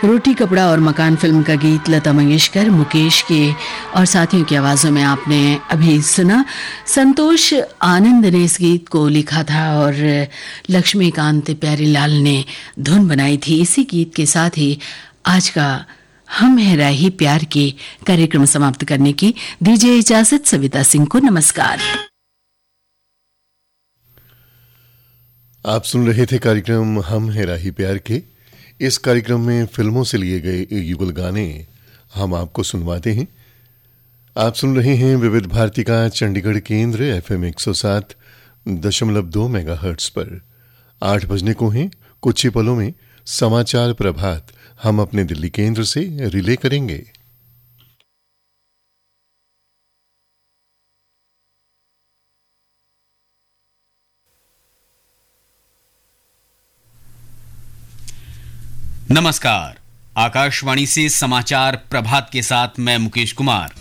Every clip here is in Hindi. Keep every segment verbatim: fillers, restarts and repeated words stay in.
रोटी कपड़ा और मकान फिल्म का गीत लता मंगेशकर, मुकेश के और साथियों की आवाज़ों में आपने अभी सुना। संतोष आनंद ने इस गीत को लिखा था और लक्ष्मीकांत प्यारीलाल ने धुन बनाई थी। इसी गीत के साथ ही आज का हम है राही प्यार के कार्यक्रम समाप्त करने की दीजिए इजाजत। सविता सिंह को नमस्कार। आप सुन रहे थे कार्यक्रम हम है राही प्यार के। इस कार्यक्रम में फिल्मों से लिए गए युगल गाने हम आपको सुनवाते हैं। आप सुन रहे हैं विविध भारती का चंडीगढ़ केंद्र एफएम एक सौ सात दशमलव दो मेगाहर्ट्ज पर। आठ बजने को हैं, कुछ ही पलों में समाचार प्रभात हम अपने दिल्ली केंद्र से रिले करेंगे। नमस्कार, आकाशवाणी से समाचार प्रभात के साथ मैं मुकेश कुमार।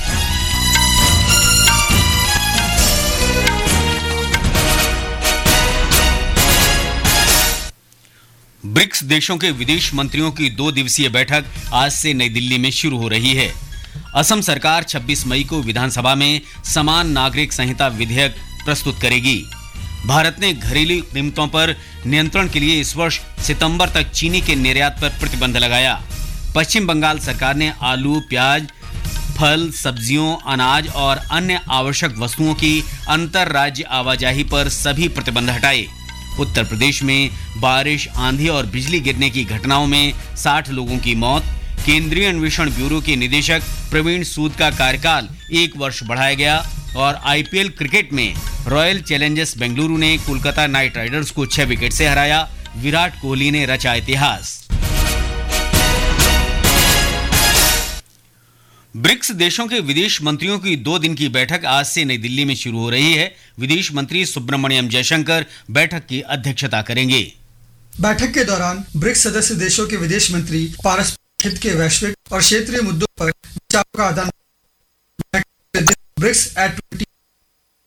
ब्रिक्स देशों के विदेश मंत्रियों की दो दिवसीय बैठक आज से नई दिल्ली में शुरू हो रही है। असम सरकार छब्बीस मई को विधानसभा में समान नागरिक संहिता विधेयक प्रस्तुत करेगी। भारत ने घरेलू कीमतों पर नियंत्रण के लिए इस वर्ष सितंबर तक चीनी के निर्यात पर प्रतिबंध लगाया। पश्चिम बंगाल सरकार ने आलू, प्याज, फल, सब्जियों, अनाज और अन्य आवश्यक वस्तुओं की अंतर राज्य आवाजाही पर सभी प्रतिबंध हटाए। उत्तर प्रदेश में बारिश, आंधी और बिजली गिरने की घटनाओं में साठ लोगों की मौत। केंद्रीय अन्वेषण ब्यूरो के निदेशक प्रवीण सूद का कार्यकाल एक वर्ष बढ़ाया गया। और आईपीएल क्रिकेट में रॉयल चैलेंजर्स बेंगलुरु ने कोलकाता नाइट राइडर्स को छह विकेट से हराया। विराट कोहली ने रचा इतिहास। ब्रिक्स देशों के विदेश मंत्रियों की दो दिन की बैठक आज से नई दिल्ली में शुरू हो रही है। विदेश मंत्री सुब्रमण्यम जयशंकर बैठक की अध्यक्षता करेंगे। बैठक के दौरान ब्रिक्स सदस्य देशों के विदेश मंत्री पारस्परिक हित के वैश्विक और क्षेत्रीय मुद्दों पर विचारों का आदान। BRICS eight twenty